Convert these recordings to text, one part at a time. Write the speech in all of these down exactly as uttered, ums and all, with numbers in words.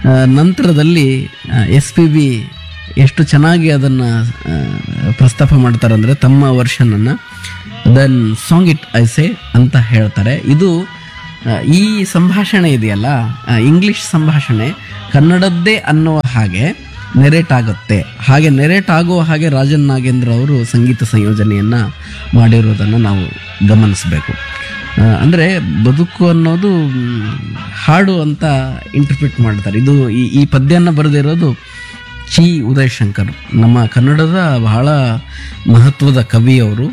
ಆ, ನಂತರದಲ್ಲಿ S P B ಎಷ್ಟು ಚೆನ್ನಾಗಿ ಅದನ್ನು ಪ್ರಸ್ತಾಪ ಮಾಡ್ತಾರೆ ಅಂದರೆ ತಮ್ಮ ವರ್ಷನನ್ನು then song it I say ಅಂತ ಹೇಳ್ತಾರೆ. ಇದು ಆ, ಈ ಸಂಭಾಷಣೆ ಇದೆಯಲ್ಲ, ಆ, ಇಂಗ್ಲಿಷ್ ಸಂಭಾಷಣೆ ಕನ್ನಡದ್ದೇ ಅನ್ನುವ ಹಾಗೆ ನೆರೇಟ್ ಆಗುತ್ತೆ. ಹಾಗೆ ನೆರೇಟ್ ಆಗುವ ಹಾಗೆ ರಾಜನ್ ನಾಗೇಂದ್ರ ಅವರು ಸಂಗೀತ ಸಂಯೋಜನೆಯನ್ನು ಮಾಡಿರೋದನ್ನು ನಾವು ಗಮನಿಸಬೇಕು. ಅಂದರೆ ಬದುಕು ಅನ್ನೋದು ಮ್, ಹಾಡು ಅಂತ ಇಂಟರ್ಪ್ರಿಟ್ ಮಾಡ್ತಾರೆ. ಇದು ಈ ಈ ಪದ್ಯನ ಬರೆದಿರೋದು ಚಿ ಉದಯ್ ಶಂಕರ್, ನಮ್ಮ ಕನ್ನಡದ ಬಹಳ ಮಹತ್ವದ ಕವಿಯವರು.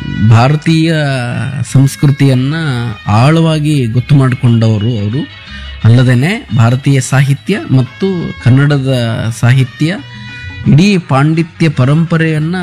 ಭಾರತೀಯ ಸಂಸ್ಕೃತಿಯನ್ನು ಆಳವಾಗಿ ಗೊತ್ತು ಮಾಡಿಕೊಂಡವರು ಅವರು. ಅಲ್ಲದೇ ಭಾರತೀಯ ಸಾಹಿತ್ಯ ಮತ್ತು ಕನ್ನಡದ ಸಾಹಿತ್ಯ ಇಡೀ ಪಾಂಡಿತ್ಯ ಪರಂಪರೆಯನ್ನು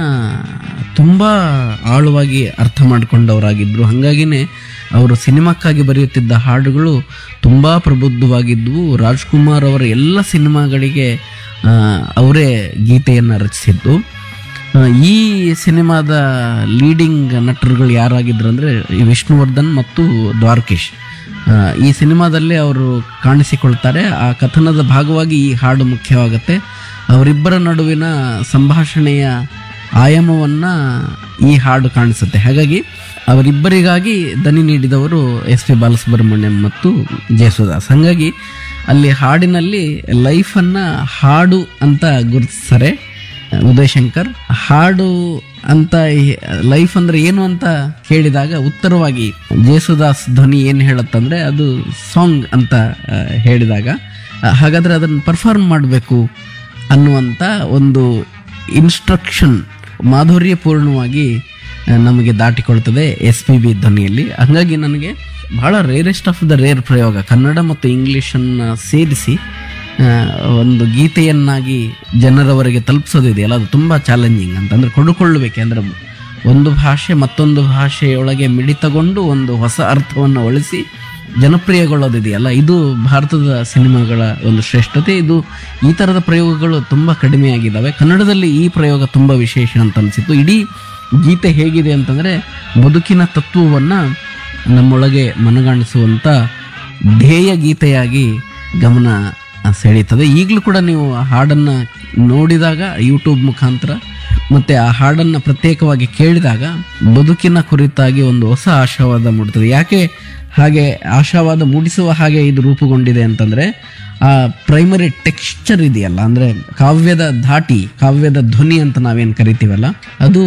ತುಂಬ ಆಳವಾಗಿ ಅರ್ಥ ಮಾಡಿಕೊಂಡವರಾಗಿದ್ದರು. ಹಾಗಾಗಿನೇ ಅವರು ಸಿನಿಮಾಕ್ಕಾಗಿ ಬರೆಯುತ್ತಿದ್ದ ಹಾಡುಗಳು ತುಂಬ ಪ್ರಬುದ್ಧವಾಗಿದ್ದವು. ರಾಜ್ಕುಮಾರ್ ಅವರ ಎಲ್ಲ ಸಿನಿಮಾಗಳಿಗೆ ಆ, ಅವರೇ ಗೀತೆಯನ್ನು ರಚಿಸಿದ್ದು. ಆ, ಈ ಸಿನಿಮಾದ ಲೀಡಿಂಗ್ ನಟರುಗಳು ಯಾರಾಗಿದ್ರು ಅಂದರೆ ವಿಷ್ಣುವರ್ಧನ್ ಮತ್ತು ದ್ವಾರಕೀಶ್. ಆ, ಈ ಸಿನಿಮಾದಲ್ಲಿ ಅವರು ಕಾಣಿಸಿಕೊಳ್ತಾರೆ. ಆ ಕಥನದ ಭಾಗವಾಗಿ ಈ ಹಾಡು ಮುಖ್ಯವಾಗುತ್ತೆ. ಅವರಿಬ್ಬರ ನಡುವಿನ ಸಂಭಾಷಣೆಯ ಆಯಾಮವನ್ನು ಈ ಹಾಡು ಕಾಣಿಸುತ್ತೆ. ಹಾಗಾಗಿ ಅವರಿಬ್ಬರಿಗಾಗಿ ದನಿ ನೀಡಿದವರು ಎಸ್ ಪಿ ಬಾಲಸುಬ್ರಹ್ಮಣ್ಯಂ ಮತ್ತು ಜೇಸುದಾಸ್. ಹಾಗಾಗಿ ಅಲ್ಲಿ ಹಾಡಿನಲ್ಲಿ ಲೈಫನ್ನು ಹಾಡು ಅಂತ ಗುರುತಿಸ್ತಾರೆ ಉದಯ್ ಶಂಕರ್. ಹಾಡು ಅಂತ ಲೈಫ್ ಅಂದರೆ ಏನು ಅಂತ ಕೇಳಿದಾಗ ಉತ್ತರವಾಗಿ ಜೇಸುದಾಸ್ ಧ್ವನಿ ಏನು ಹೇಳುತ್ತಂದರೆ ಅದು ಸಾಂಗ್ ಅಂತ ಆ, ಹೇಳಿದಾಗ ಆ, ಹಾಗಾದರೆ ಅದನ್ನು ಪರ್ಫಾರ್ಮ್ ಮಾಡಬೇಕು ಅನ್ನುವಂಥ ಒಂದು ಇನ್ಸ್ಟ್ರಕ್ಷನ್ ಮಾಧುರ್ಯಪೂರ್ಣವಾಗಿ ಆ, ನಮಗೆ ದಾಟಿಕೊಳ್ತದೆ ಎಸ್ ಪಿ ಬಿ ಧ್ವನಿಯಲ್ಲಿ. ಹಾಗಾಗಿ ನನಗೆ ಬಹಳ ರೇರೆಸ್ಟ್ ಆಫ್ ದ ರೇರ್ ಪ್ರಯೋಗ ಕನ್ನಡ ಮತ್ತು ಇಂಗ್ಲೀಷನ್ನು ಸೇರಿಸಿ ಆ, ಒಂದು ಗೀತೆಯನ್ನಾಗಿ ಜನರವರೆಗೆ ತಲುಪಿಸೋದಿದೆಯಲ್ಲ, ಅದು ತುಂಬ ಚಾಲೆಂಜಿಂಗ್ ಅಂತಂದರೆ ಕೊಂಡುಕೊಳ್ಳಬೇಕು. ಅಂದರೆ ಒಂದು ಭಾಷೆ ಮತ್ತೊಂದು ಭಾಷೆಯೊಳಗೆ ಮಿಡಿತಗೊಂಡು ಒಂದು ಹೊಸ ಅರ್ಥವನ್ನು ಒಳಿಸಿ ಜನಪ್ರಿಯಗೊಳ್ಳೋದಿದೆಯಲ್ಲ, ಇದು ಭಾರತದ ಸಿನಿಮಾಗಳ ಒಂದು ಶ್ರೇಷ್ಠತೆ. ಇದು ಈ ಥರದ ಪ್ರಯೋಗಗಳು ತುಂಬ ಕಡಿಮೆಯಾಗಿದ್ದಾವೆ. ಕನ್ನಡದಲ್ಲಿ ಈ ಪ್ರಯೋಗ ತುಂಬ ವಿಶೇಷ ಅಂತ ಅನಿಸಿತ್ತು. ಇಡೀ ಗೀತೆ ಹೇಗಿದೆ ಅಂತಂದರೆ ಬದುಕಿನ ತತ್ವವನ್ನು ನಮ್ಮೊಳಗೆ ಮನಗಾಣಿಸುವಂಥ ಧ್ಯೇಯ ಗೀತೆಯಾಗಿ ಗಮನ ಸೆಳೀತದೆ. ಈಗಲೂ ಕೂಡ ನೀವು ಆ ಹಾಡನ್ನು ನೋಡಿದಾಗ ಯೂಟ್ಯೂಬ್ ಮುಖಾಂತರ ಮತ್ತು ಆ ಹಾಡನ್ನು ಪ್ರತ್ಯೇಕವಾಗಿ ಕೇಳಿದಾಗ ಬದುಕಿನ ಕುರಿತಾಗಿ ಒಂದು ಹೊಸ ಆಶಾವಾದ ಮೂಡ್ತದೆ. ಯಾಕೆ ಹಾಗೆ ಆಶಾವಾದ ಮೂಡಿಸುವ ಹಾಗೆ ಇದು ರೂಪುಗೊಂಡಿದೆ ಅಂತಂದರೆ ಆ ಪ್ರೈಮರಿ ಟೆಕ್ಸ್ಚರ್ ಇದೆಯಲ್ಲ, ಅಂದರೆ ಕಾವ್ಯದ ಧಾಟಿ, ಕಾವ್ಯದ ಧ್ವನಿ ಅಂತ ನಾವೇನು ಕರಿತೀವಲ್ಲ, ಅದು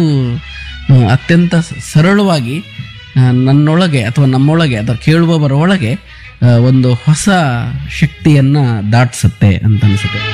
ಆ, ಅತ್ಯಂತ ಸರಳವಾಗಿ ಆ, ನನ್ನೊಳಗೆ ಅಥವಾ ನಮ್ಮೊಳಗೆ ಅಥವಾ ಕೇಳುವವರ ಒಳಗೆ ಆ, ಒಂದು ಹೊಸ ಶಕ್ತಿಯನ್ನು ದಾಟಿಸುತ್ತೆ ಅಂತ ಅನಿಸುತ್ತೆ.